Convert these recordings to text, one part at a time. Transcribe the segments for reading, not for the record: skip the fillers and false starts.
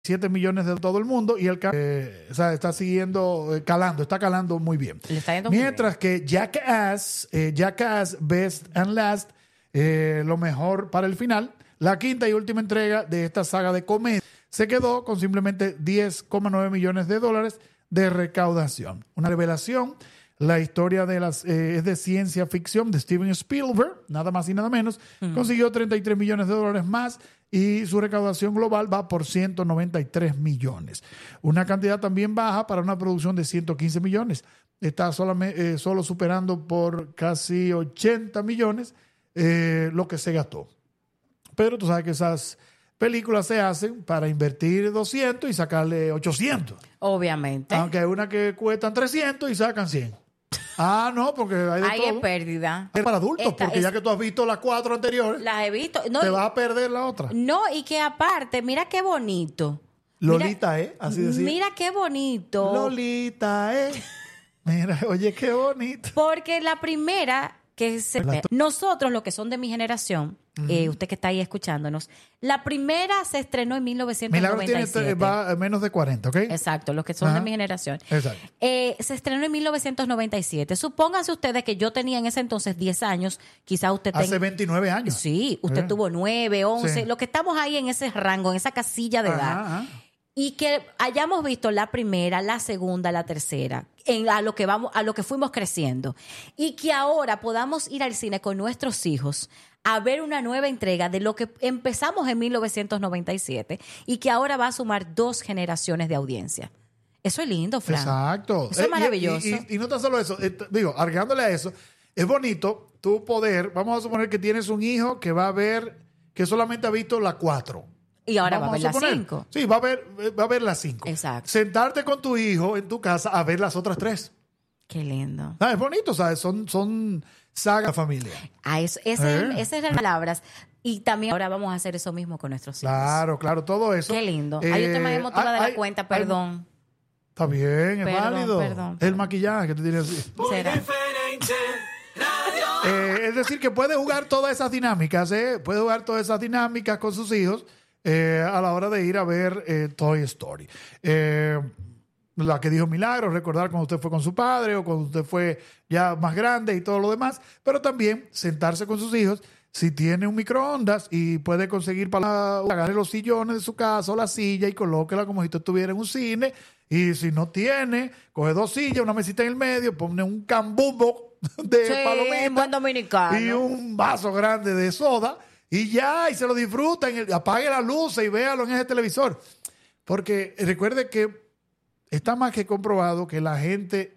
7 millones de todo el mundo y o sea, está siguiendo, está calando muy bien. Le está yendo Mientras muy bien. que Jackass Best and Last, lo mejor para el final, la quinta y última entrega de esta saga de comedia, se quedó con simplemente $10,9 millones de recaudación. Una revelación. La historia es de ciencia ficción de Steven Spielberg, nada más y nada menos. Consiguió $33 millones más y su recaudación global va por 193 millones. Una cantidad también baja para una producción de 115 millones. Está solo superando por casi 80 millones lo que se gastó. Pero tú sabes que esas películas se hacen para invertir 200 y sacarle 800. Obviamente. Aunque hay una que cuestan 300 y sacan 100. No, porque hay de Ahí todo. es pérdida. Es para adultos, porque ya que tú has visto las 4 anteriores, las he visto. No, te vas a perder la otra. No, y que aparte, mira qué bonito. Lolita, así decir. Mira qué bonito. Lolita, Mira, oye, qué bonito. Porque la primera nosotros, los que son de mi generación, usted que está ahí escuchándonos, la primera se estrenó en 1997. Milagros va menos de 40, ¿ok? Exacto, los que son de mi generación. Exacto. Se estrenó en 1997. Supónganse ustedes que yo tenía en ese entonces 10 años, quizás usted Hace 29 años. Sí, usted tuvo 9, 11, Sí. lo que estamos ahí en ese rango, en esa casilla de edad. Y que hayamos visto la primera, la segunda, la tercera, a lo que fuimos creciendo. Y que ahora podamos ir al cine con nuestros hijos a ver una nueva entrega de lo que empezamos en 1997 y que ahora va a sumar 2 generaciones de audiencia. Eso es lindo, Fran. Exacto. Eso es maravilloso. Y no tan solo eso, agregándole a eso, es bonito tu poder. Vamos a suponer que tienes un hijo que va a ver, que solamente ha visto la 4. Y ahora va a ver las 5. Sí, va a ver las 5. Exacto. Sentarte con tu hijo en tu casa a ver las otras 3. Qué lindo. Es bonito, ¿sabes? Son sagas familia. Esas eran las palabras. Y también ahora vamos a hacer eso mismo con nuestros hijos. Claro, todo eso. Qué lindo. Ahí usted me emotiva de la cuenta, perdón. Está bien, es válido. Perdón. El maquillaje que te tiene así. Muy diferente radio. Es decir, que puede jugar todas esas dinámicas, puede jugar todas esas dinámicas con sus hijos a la hora de ir a ver Toy Story. La que dijo Milagros, recordar cuando usted fue con su padre o cuando usted fue ya más grande y todo lo demás, pero también sentarse con sus hijos. Si tiene un microondas y puede conseguir para agarre los sillones de su casa o la silla y colóquela como si usted estuviera en un cine. Y si no tiene, coge 2 sillas, una mesita en el medio, pone un cambumbo de buen palomitas dominicano. y un vaso grande de soda y ya, y se lo disfrutan, apague la luz y véalo en ese televisor. Porque recuerde que está más que comprobado que la gente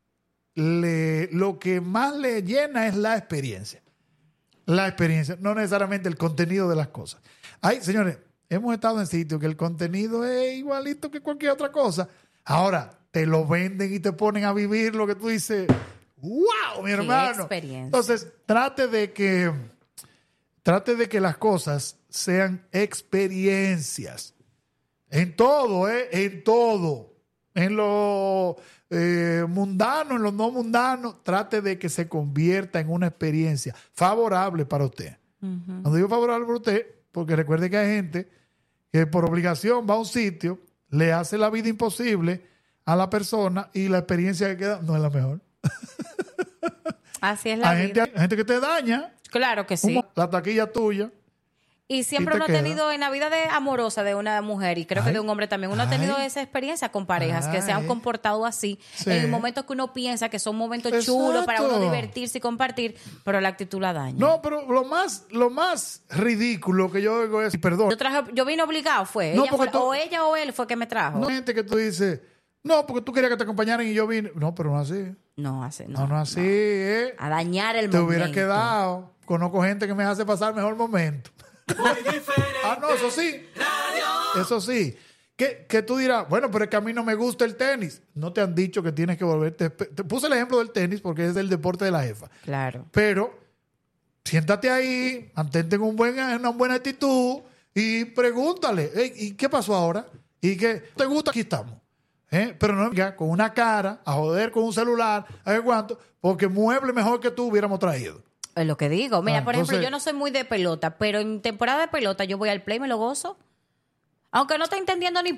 lo que más le llena es la experiencia. La experiencia, no necesariamente el contenido de las cosas. Señores, hemos estado en sitios que el contenido es igualito que cualquier otra cosa. Ahora, te lo venden y te ponen a vivir lo que tú dices. ¡Wow, mi hermano! Experiencia. Entonces, trate de que las cosas sean experiencias. En todo, en todo. En lo mundano, en lo no mundano, trate de que se convierta en una experiencia favorable para usted. Cuando digo favorable para usted, porque recuerde que hay gente que por obligación va a un sitio, le hace la vida imposible a la persona y la experiencia que queda no es la mejor. Así es la vida. Hay gente que te daña. Claro que sí. Como la taquilla tuya. Y siempre uno ha tenido en la vida amorosa de una mujer y creo que de un hombre también, uno ha tenido esa experiencia con parejas que se han comportado así en momentos que uno piensa que son momentos chulos para uno divertirse y compartir, pero la actitud la daña. No, pero lo más ridículo que yo oigo es, perdón. Yo vine obligado, fue. No, ella o él fue que me trajo. No, gente que tú dices, no, porque tú querías que te acompañaran y yo vine. No, pero no así. No así. No así, A dañar el te momento. Te hubiera quedado. Conozco gente que me hace pasar mejor momento. No, eso sí. Eso sí. Que tú dirás, bueno, pero es que a mí no me gusta el tenis. No te han dicho que tienes que volverte. Te puse el ejemplo del tenis porque es el deporte de la jefa. Claro. Pero siéntate ahí, mantente con una buena actitud y pregúntale, ¿y qué pasó ahora? ¿Y qué te gusta? Aquí estamos. Pero no venga con una cara a joder con un celular, a ver cuánto, porque mueble mejor que tú hubiéramos traído. Es lo que digo. Mira, por ejemplo, entonces, yo no soy muy de pelota, pero en temporada de pelota yo voy al play, me lo gozo. Aunque no esté entendiendo ni